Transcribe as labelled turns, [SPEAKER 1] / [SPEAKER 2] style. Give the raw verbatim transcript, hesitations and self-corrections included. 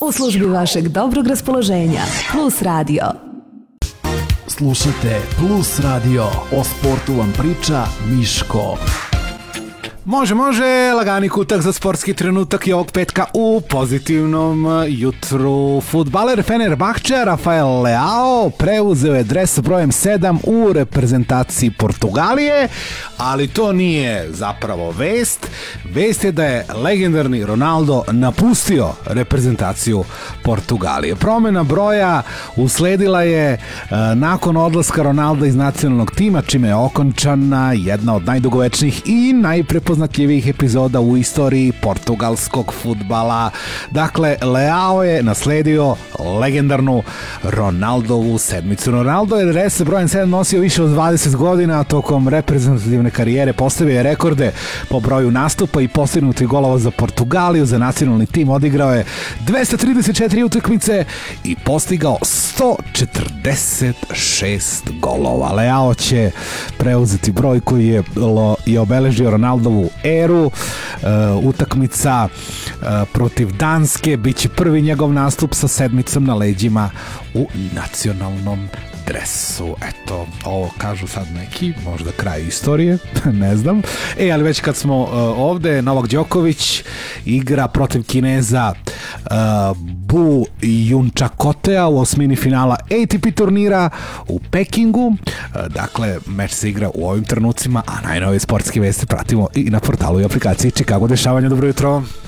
[SPEAKER 1] U službi vašeg dobrog raspoloženja. Plus Radio.
[SPEAKER 2] Slušajte Plus Radio. O sportu vam priča Miško.
[SPEAKER 3] Može, može, lagani kutak za sportski trenutak i ovog petka u pozitivnom jutru. Fudbaler Fenerbahčea Rafael Leao preuzeo je dres brojem sedam u reprezentaciji Portugalije, ali to nije zapravo vest. Vest je da je legendarni Ronaldo napustio reprezentaciju Portugalije. Promjena broja usledila je e, nakon odlaska Ronalda iz nacionalnog tima, čime je okončana jedna od najdugovečnijih i najprepoznatljivijih najpoznatljivijih epizoda u istoriji portugalskog fudbala. Dakle, Leao je nasledio legendarnu Ronaldovu sedmicu. Ronaldo je dres brojem sedam nosio više od dvadeset godina, a tokom reprezentativne karijere postavio je rekorde po broju nastupa i postignutih golova za Portugaliju. Za nacionalni tim odigrao je dvesta trideset četiri utakmice i postigao sto četrdeset šest golova. Leao će preuzeti broj koji je, je obeležio Ronaldovu eru. Uh, utakmica uh, protiv Danske biće prvi njegov nastup sa sedmicom na leđima u nacionalnom dresu. Eto, ovo kažu sad neki, možda kraj istorije, ne znam. E, ali već kad smo uh, ovde, Novak Đoković igra protiv Kineza uh, Bu Junčakotea u osmini finala A T P turnira u Pekingu. Uh, dakle, meč se igra u ovim trenucima, a najnovije sportske vesti pratimo i na portalu i aplikaciji Chicago Dešavanja. Dobro jutro!